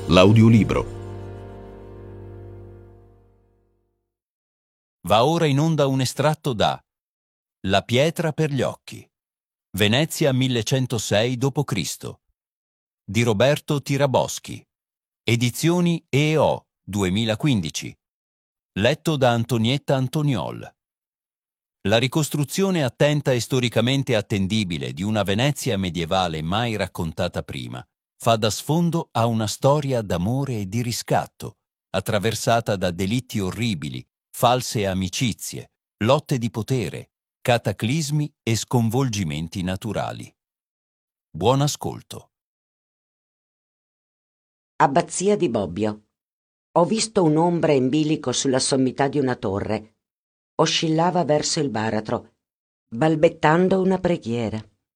L'audiolibro. Va ora in onda un estratto da La pietra per gli occhi, Venezia 1106 d.C. di Roberto Tiraboschi, edizioni EO 2015, letto da Antonietta Antoniol. La ricostruzione attenta e storicamente attendibile di una Venezia medievale mai raccontata prima fa da sfondo a una storia d'amore e di riscatto, attraversata da delitti orribili, false amicizie, lotte di potere, cataclismi e sconvolgimenti naturali. Buon ascolto. Abbazia di Bobbio. Ho visto un'ombra in bilico sulla sommità di una torre. Oscillava verso il baratro, balbettando una preghiera.